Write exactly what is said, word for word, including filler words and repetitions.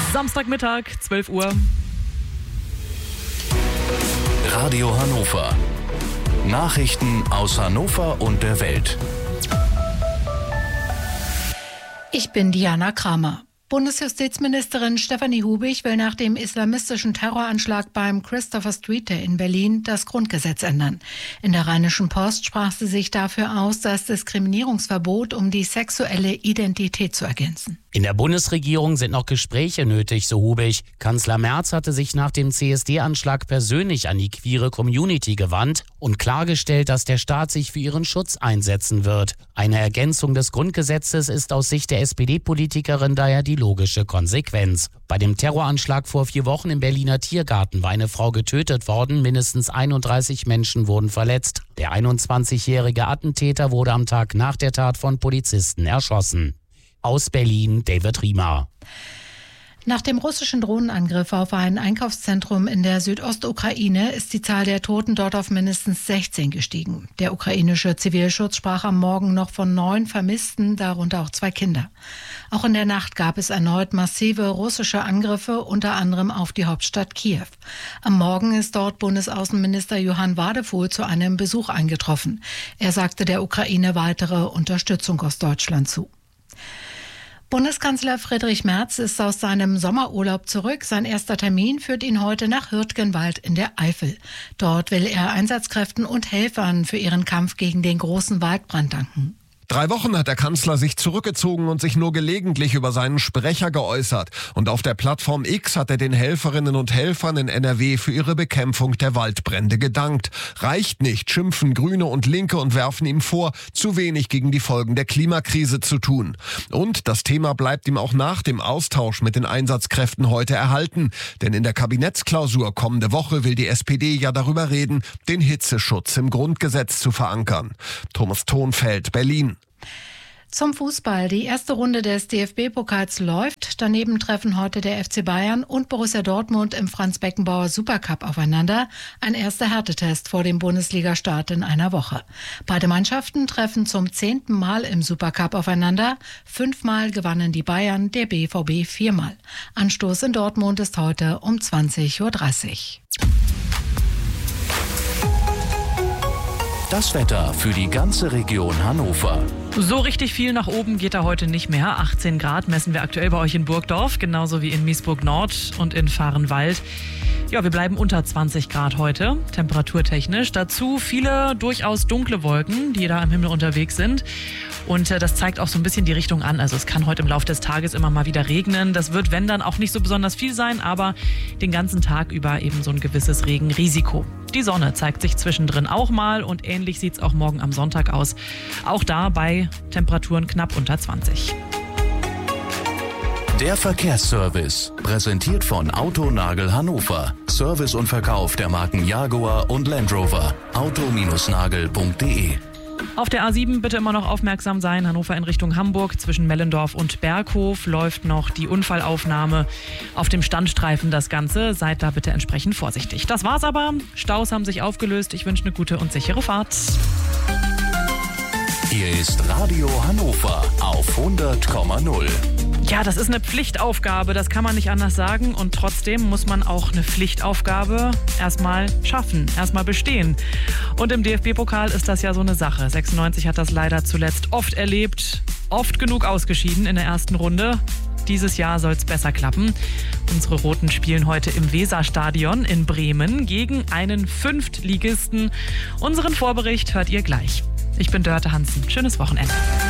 Samstagmittag, zwölf Uhr. Radio Hannover. Nachrichten aus Hannover und der Welt. Ich bin Diana Kramer. Bundesjustizministerin Stefanie Hubig will nach dem islamistischen Terroranschlag beim Christopher Street Day in Berlin das Grundgesetz ändern. In der Rheinischen Post sprach sie sich dafür aus, das Diskriminierungsverbot um die sexuelle Identität zu ergänzen. In der Bundesregierung sind noch Gespräche nötig, so Hubig. Kanzler Merz hatte sich nach dem C S D-Anschlag persönlich an die queere Community gewandt und klargestellt, dass der Staat sich für ihren Schutz einsetzen wird. Eine Ergänzung des Grundgesetzes ist aus Sicht der S P D-Politikerin daher die logische Konsequenz. Bei dem Terroranschlag vor vier Wochen im Berliner Tiergarten war eine Frau getötet worden, mindestens einunddreißig Menschen wurden verletzt. Der einundzwanzigjährige Attentäter wurde am Tag nach der Tat von Polizisten erschossen. Aus Berlin, David Riemer. Nach dem russischen Drohnenangriff auf ein Einkaufszentrum in der Südostukraine ist die Zahl der Toten dort auf mindestens sechzehn gestiegen. Der ukrainische Zivilschutz sprach am Morgen noch von neun Vermissten, darunter auch zwei Kinder. Auch in der Nacht gab es erneut massive russische Angriffe, unter anderem auf die Hauptstadt Kiew. Am Morgen ist dort Bundesaußenminister Johann Wadefuhl zu einem Besuch eingetroffen. Er sagte der Ukraine weitere Unterstützung aus Deutschland zu. Bundeskanzler Friedrich Merz ist aus seinem Sommerurlaub zurück. Sein erster Termin führt ihn heute nach Hürtgenwald in der Eifel. Dort will er Einsatzkräften und Helfern für ihren Kampf gegen den großen Waldbrand danken. Drei Wochen hat der Kanzler sich zurückgezogen und sich nur gelegentlich über seinen Sprecher geäußert. Und auf der Plattform X hat er den Helferinnen und Helfern in N R W für ihre Bekämpfung der Waldbrände gedankt. Reicht nicht, schimpfen Grüne und Linke und werfen ihm vor, zu wenig gegen die Folgen der Klimakrise zu tun. Und das Thema bleibt ihm auch nach dem Austausch mit den Einsatzkräften heute erhalten. Denn in der Kabinettsklausur kommende Woche will die S P D ja darüber reden, den Hitzeschutz im Grundgesetz zu verankern. Thomas Thonfeld, Berlin. Zum Fußball. Die erste Runde des D F B-Pokals läuft. Daneben treffen heute der F C Bayern und Borussia Dortmund im Franz-Beckenbauer Supercup aufeinander. Ein erster Härtetest vor dem Bundesliga-Start in einer Woche. Beide Mannschaften treffen zum zehnten Mal im Supercup aufeinander. Fünfmal gewannen die Bayern, der B V B viermal. Anstoß in Dortmund ist heute um zwanzig Uhr dreißig. Das Wetter für die ganze Region Hannover. So richtig viel nach oben geht da heute nicht mehr. achtzehn Grad messen wir aktuell bei euch in Burgdorf, genauso wie in Miesburg Nord und in Vahrenwald. Ja, wir bleiben unter zwanzig Grad heute, temperaturtechnisch. Dazu viele durchaus dunkle Wolken, die da am Himmel unterwegs sind. Und äh, das zeigt auch so ein bisschen die Richtung an. Also es kann heute im Laufe des Tages immer mal wieder regnen. Das wird, wenn dann, auch nicht so besonders viel sein, aber den ganzen Tag über eben so ein gewisses Regenrisiko. Die Sonne zeigt sich zwischendrin auch mal und ähnlich sieht es auch morgen am Sonntag aus. Auch da bei Temperaturen knapp unter zwanzig. Der Verkehrsservice, präsentiert von Autonagel Hannover. Service und Verkauf der Marken Jaguar und Land Rover. auto Bindestrich nagel punkt de. Auf der A sieben bitte immer noch aufmerksam sein. Hannover in Richtung Hamburg. Zwischen Mellendorf und Berghof läuft noch die Unfallaufnahme. Auf dem Standstreifen das Ganze. Seid da bitte entsprechend vorsichtig. Das war's aber. Staus haben sich aufgelöst. Ich wünsche eine gute und sichere Fahrt. Hier ist Radio Hannover auf hundert Komma null. Ja, das ist eine Pflichtaufgabe, das kann man nicht anders sagen. Und trotzdem muss man auch eine Pflichtaufgabe erstmal schaffen, erstmal bestehen. Und im D F B-Pokal ist das ja so eine Sache. sechsundneunzig hat das leider zuletzt oft erlebt, oft genug ausgeschieden in der ersten Runde. Dieses Jahr soll es besser klappen. Unsere Roten spielen heute im Weserstadion in Bremen gegen einen Fünftligisten. Unseren Vorbericht hört ihr gleich. Ich bin Dörte Hansen. Schönes Wochenende.